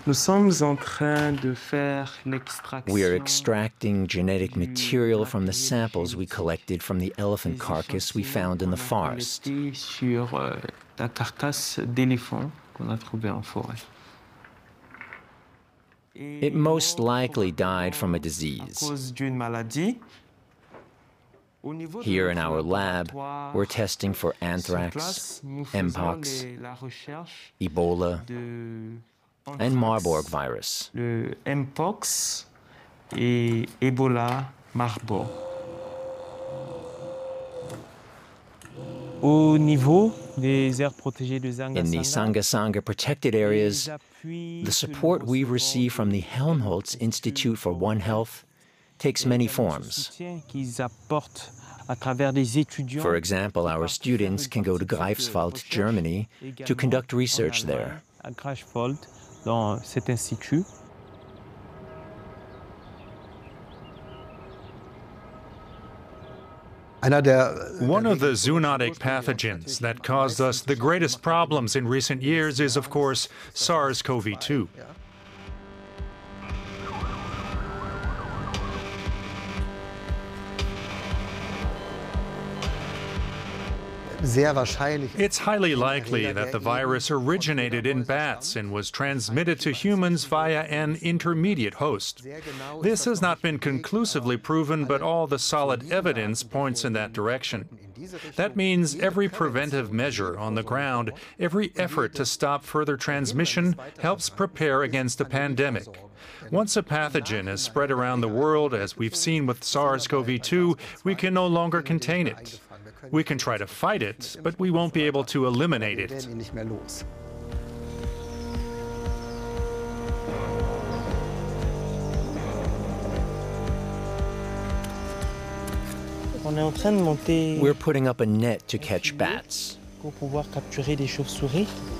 Nous sommes en train de faire We are l'extraction extracting genetic material from the samples we collected from the elephant des carcass we échantillons found in the qu'on a forest. collectés sur la carcasse d'éléphant qu'on a trouvée en forêt. It most likely died from a À disease. cause d'une maladie. Here in our lab, we're testing for Sur anthrax, place, nous faisons mpox, la recherche Ebola, de and anthrax, Marburg virus. le mpox et Ebola Marburg. Au niveau des aires protégées de In the Sanga protected areas, the support we receive from the Helmholtz Institute for One Health takes many forms. For example, our students can go to Greifswald, Germany, to conduct research there. À Greifswald, dans cet institut. One of the zoonotic pathogens that caused us the greatest problems in recent years is, of course, SARS-CoV-2. It's highly likely that the virus originated in bats and was transmitted to humans via an intermediate host. This has not been conclusively proven, but all the solid evidence points in that direction. That means every preventive measure on the ground, every effort to stop further transmission helps prepare against a pandemic. Once a pathogen is spread around the world, as we've seen with SARS-CoV-2, we can no longer contain it. We can try to fight it, but we won't be able to eliminate it. We're putting up a net to catch bats. Pour pouvoir capturer des chauves-souris.